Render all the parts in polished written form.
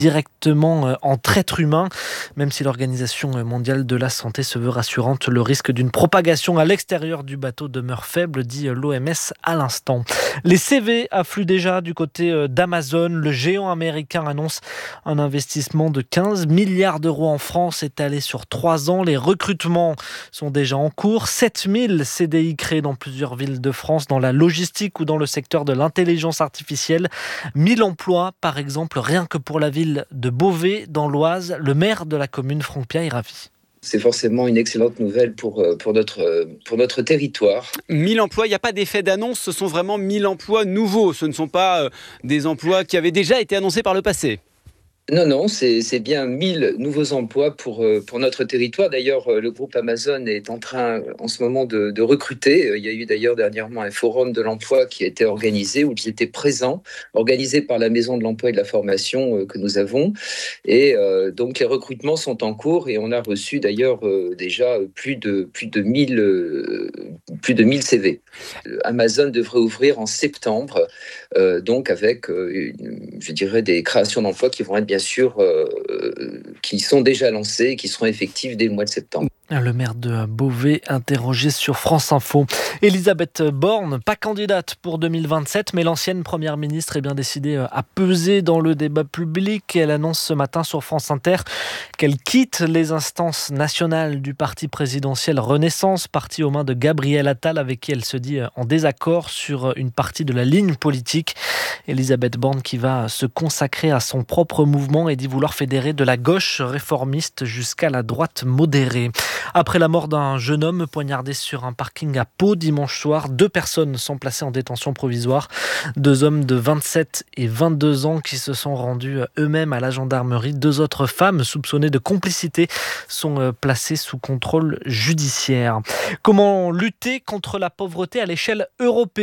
directement entre êtres humains. Même si l'Organisation mondiale de la santé se veut rassurante, le risque d'une propagation à l'extérieur du bateau demeure faible, dit l'OMS à l'instant. Les CV affluent déjà du côté d'Amazon. Le géant américain annonce un investissement de 15 milliards d'euros en France étalé sur 3 ans. Les recrutements sont déjà en cours. 7000 CDI créés dans plusieurs villes de France, dans la logistique ou dans le secteur de l'intelligence artificielle. 1000 emplois, par exemple, rien que pour la ville de Beauvais, dans l'Oise. Le maire de la commune, Franck Piat, est ravi. C'est forcément une excellente nouvelle pour notre territoire. 1000 emplois, il n'y a pas d'effet d'annonce, ce sont vraiment 1000 emplois nouveaux. Ce ne sont pas des emplois qui avaient déjà été annoncés par le passé. Non, c'est bien 1000 nouveaux emplois pour notre territoire. D'ailleurs, le groupe Amazon est en train, en ce moment, de recruter. Il y a eu d'ailleurs dernièrement un forum de l'emploi qui a été organisé, où j'étais présent, organisé par la Maison de l'Emploi et de la Formation que nous avons. Et donc, les recrutements sont en cours et on a reçu d'ailleurs déjà plus de 1000 CV. Amazon devrait ouvrir en septembre, donc avec, je dirais, des créations d'emplois qui vont être bien sûr, qui sont déjà lancés et qui seront effectifs dès le mois de septembre. Le maire de Beauvais, interrogé sur France Info. Elisabeth Borne, pas candidate pour 2027, mais l'ancienne première ministre est bien décidée à peser dans le débat public. Elle annonce ce matin sur France Inter qu'elle quitte les instances nationales du parti présidentiel Renaissance, parti aux mains de Gabriel Attal, avec qui elle se dit en désaccord sur une partie de la ligne politique. Elisabeth Borne qui va se consacrer à son propre mouvement et dit vouloir fédérer de la gauche réformiste jusqu'à la droite modérée. Après la mort d'un jeune homme poignardé sur un parking à Pau dimanche soir, 2 personnes sont placées en détention provisoire. 2 hommes de 27 et 22 ans qui se sont rendus eux-mêmes à la gendarmerie. 2 autres femmes soupçonnées de complicité sont placées sous contrôle judiciaire. Comment lutter contre la pauvreté à l'échelle européenne ?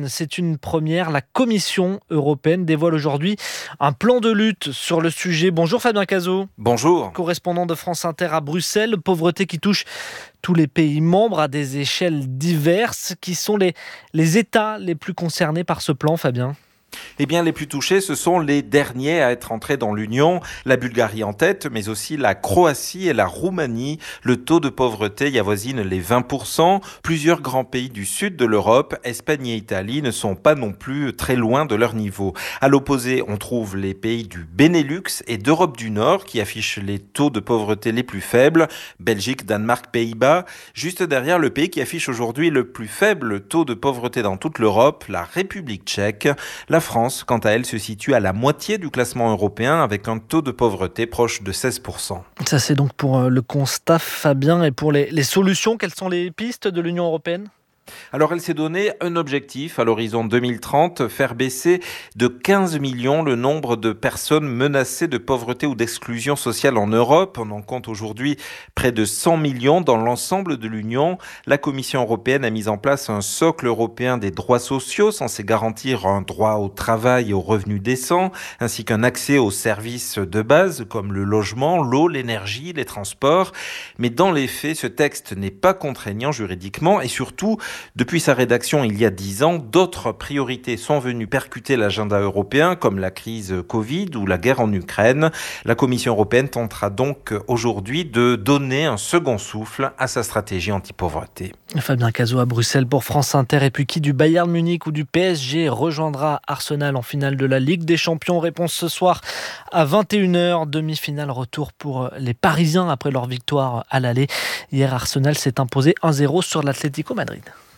C'est une première. La Commission européenne dévoile aujourd'hui un plan de lutte sur le sujet. Bonjour Fabien Cazot. Bonjour. Correspondant de France Inter à Bruxelles. Pauvreté qui touche tous les pays membres à des échelles diverses. Qui sont les États les plus concernés par ce plan, Fabien ? Eh bien, les plus touchés, ce sont les derniers à être entrés dans l'Union. La Bulgarie en tête, mais aussi la Croatie et la Roumanie. Le taux de pauvreté y avoisine les 20%. Plusieurs grands pays du sud de l'Europe, Espagne et Italie, ne sont pas non plus très loin de leur niveau. À l'opposé, on trouve les pays du Benelux et d'Europe du Nord qui affichent les taux de pauvreté les plus faibles. Belgique, Danemark, Pays-Bas. Juste derrière le pays qui affiche aujourd'hui le plus faible taux de pauvreté dans toute l'Europe, la République tchèque. La France, quant à elle, se situe à la moitié du classement européen avec un taux de pauvreté proche de 16%. Ça, c'est donc pour le constat, Fabien. Et pour les solutions, quelles sont les pistes de l'Union européenne ? Alors elle s'est donné un objectif à l'horizon 2030, faire baisser de 15 millions le nombre de personnes menacées de pauvreté ou d'exclusion sociale en Europe. On en compte aujourd'hui près de 100 millions dans l'ensemble de l'Union. La Commission européenne a mis en place un socle européen des droits sociaux censé garantir un droit au travail et aux revenus décents, ainsi qu'un accès aux services de base comme le logement, l'eau, l'énergie, les transports. Mais dans les faits, ce texte n'est pas contraignant juridiquement et surtout, depuis sa rédaction il y a 10 ans, d'autres priorités sont venues percuter l'agenda européen, comme la crise Covid ou la guerre en Ukraine. La Commission européenne tentera donc aujourd'hui de donner un second souffle à sa stratégie anti-pauvreté. Fabien Cazot à Bruxelles pour France Inter. Et puis qui du Bayern Munich ou du PSG rejoindra Arsenal en finale de la Ligue des Champions ? Réponse ce soir à 21h. Demi-finale retour pour les Parisiens après leur victoire à l'aller. Hier, Arsenal s'est imposé 1-0 sur l'Atlético Madrid.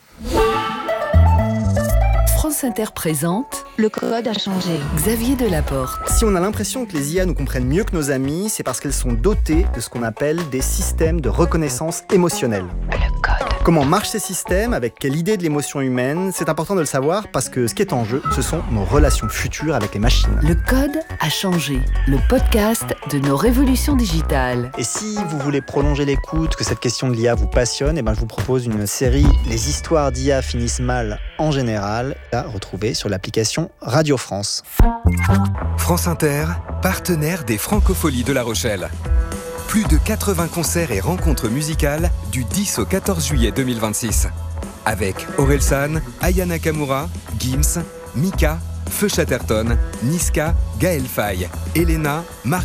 France Inter présente Le code a changé. Xavier Delaporte. Si on a l'impression que les IA nous comprennent mieux que nos amis, c'est parce qu'elles sont dotées de ce qu'on appelle des systèmes de reconnaissance émotionnelle. Le code. Comment marchent ces systèmes, avec quelle idée de l'émotion humaine, c'est important de le savoir parce que ce qui est en jeu, ce sont nos relations futures avec les machines. Le code a changé. Le podcast de nos révolutions digitales. Et si vous voulez prolonger l'écoute, que cette question de l'IA vous passionne, je vous propose une série « Les histoires d'IA finissent mal en général » à retrouver sur l'application Radio France. France Inter, partenaire des Francopholies de La Rochelle. Plus de 80 concerts et rencontres musicales du 10 au 14 juillet 2026. Avec Orelsan, Aya Nakamura, Gims, Mika, Feu Chatterton, Niska, Gaël Faye, Elena, Marc